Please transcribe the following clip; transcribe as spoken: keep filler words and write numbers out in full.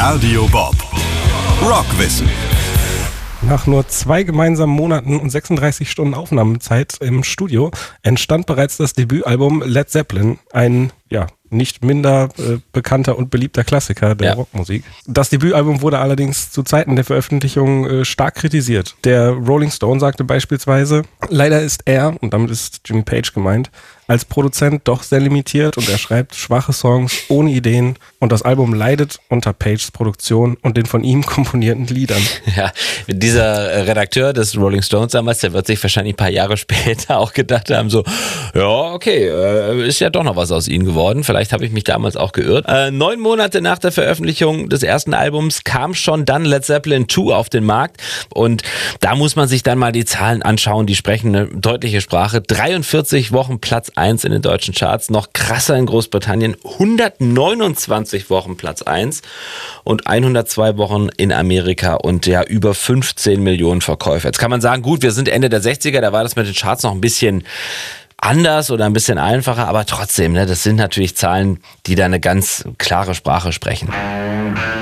Radio Bob. Rockwissen. Nach nur zwei gemeinsamen Monaten und sechsunddreißig Stunden Aufnahmezeit im Studio entstand bereits das Debütalbum Led Zeppelin, ein ja nicht minder äh, bekannter und beliebter Klassiker der ja. Rockmusik. Das Debütalbum wurde allerdings zu Zeiten der Veröffentlichung äh, stark kritisiert. Der Rolling Stone sagte beispielsweise, leider ist er, und damit ist Jimmy Page gemeint, als Produzent doch sehr limitiert und er schreibt schwache Songs ohne Ideen und das Album leidet unter Pages Produktion und den von ihm komponierten Liedern. Ja, dieser Redakteur des Rolling Stones damals, der wird sich wahrscheinlich ein paar Jahre später auch gedacht haben, so, ja, okay, äh, ist ja doch noch was aus ihnen geworden. Vielleicht habe ich mich damals auch geirrt. Äh, neun Monate nach der Veröffentlichung des ersten Albums kam schon dann Led Zeppelin zwei auf den Markt und da muss man sich dann mal die Zahlen anschauen, die sprechen eine deutliche Sprache. dreiundvierzig Wochen Platz eins in den deutschen Charts, noch krasser in Großbritannien, hundertneunundzwanzig Wochen Platz eins und hundertzwei Wochen in Amerika und ja über fünfzehn Millionen Verkäufe. Jetzt kann man sagen, gut, wir sind Ende der sechziger, da war das mit den Charts noch ein bisschen anders oder ein bisschen einfacher, aber trotzdem, ne, das sind natürlich Zahlen, die da eine ganz klare Sprache sprechen.